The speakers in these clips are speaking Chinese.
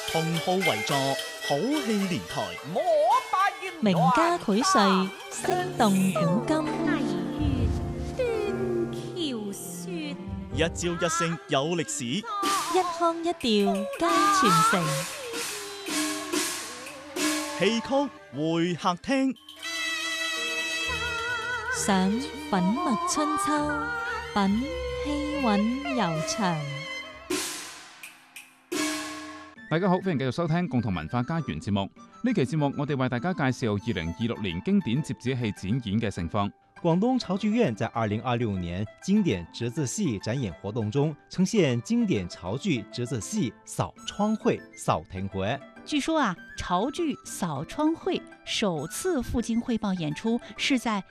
同號為座，好戲連台， 名家繪世，聲動古今。 麗月斷橋雪， 一朝一聲有歷史， 一腔一調皆傳承。 戲曲會客廳， 想品墨春秋，品氣韻悠長。 大家好，歡迎繼續收聽共同文化家園節目。呢期節目我哋為大家介紹2026年經典折子戲展演嘅盛況。 廣東潮劇院在2026年經典折子戲展演活動中，呈現經典潮劇折子戲《掃窗會》掃庭會。 據說潮劇《掃窗會》首次赴京匯報演出是在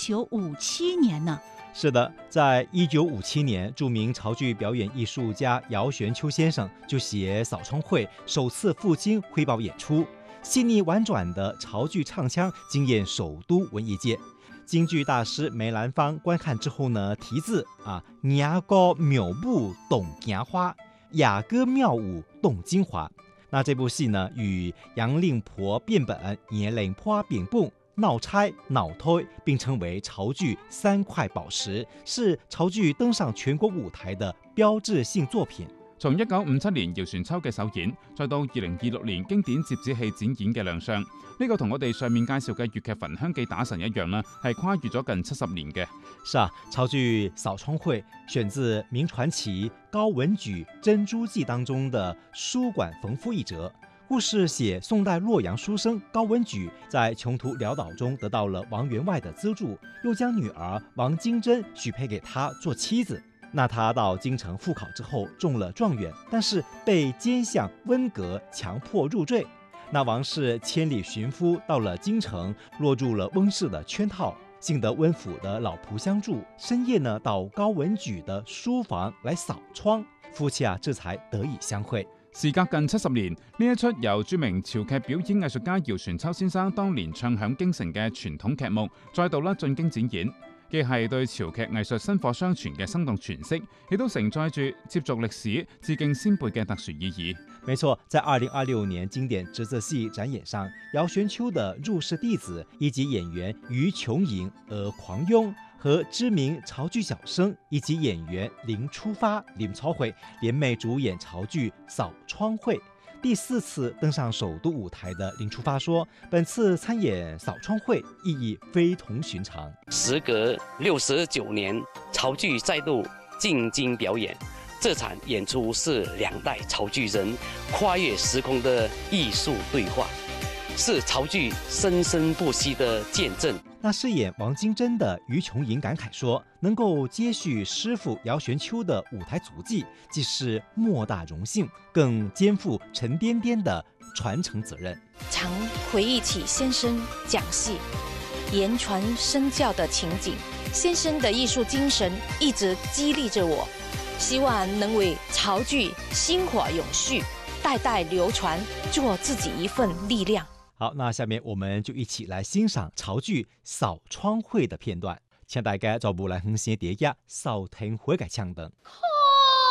1957年呢。 是的，在1957年，著名潮劇表演藝術家姚玄秋先生就携《掃窗會》首次赴京匯報演出，細膩婉轉的潮劇唱腔驚豔首都文藝界。京劇大師梅蘭芳觀看之後呢，題字雅歌妙舞動鏡花，雅歌妙舞動京華。那這部戲呢，與楊令婆變本、閻令婆變本、鬧差、鬧推並稱為潮劇三塊寶石，是潮劇登上全國舞台的標誌性作品。 從1957年姚玄秋嘅首演，再到2026年經典折子戲展演嘅亮相，呢個同我哋上面介紹嘅粵劇《焚香記打神》一樣啦，係跨越咗近70年嘅。 是潮劇《掃窗會》選自明傳奇高文舉《珍珠記》當中的書館縫夫一折。故事寫宋代洛陽書生高文舉在窮途潦倒中得到了王員外的資助，又將女兒王金珍許配給他做妻子。那他到京城赴考之後中了狀元，但是被奸相溫格強迫入贅。那王氏千里尋夫到了京城，落入了溫氏的圈套。幸得溫府的老僕相助，深夜呢到高文舉的書房來掃窗，夫妻這才得以相會。 時隔近70年，呢一出由著名潮劇表演藝術家姚玄秋先生當年唱響京城嘅傳統劇目，再度進京展演，既係對潮劇藝術薪火相傳嘅生動詮釋，亦都承載住接續歷史、致敬先輩嘅特殊意義。 沒錯，在2026年經典折子戲展演上，姚玄秋的入室弟子以及演員于瓊瑩、狂庸和知名潮劇小生以及演員林初發、林超輝聯袂主演潮劇《掃窗會》。第4次登上首都舞台的林初發說，本次參演《掃窗會》意義非同尋常。 時隔69年，潮劇再度進京表演，這場演出是兩代潮劇人跨越時空的藝術對話，是潮劇生生不息的見證。 那飾演王金珍的于瓊瑩感慨說，能夠接續師父姚玄秋的舞台足跡，既是莫大榮幸，更肩負沉甸甸的傳承責任。 常回憶起先生講戲言傳身教的情景，先生的藝術精神一直激勵着我，希望能為潮劇薪火永續，代代流傳，做自己一份力量。 好，那下面我們就一起來欣賞潮劇《掃窗會》的片段，請大家做步來哼先碟一掃庭會嘅唱燈。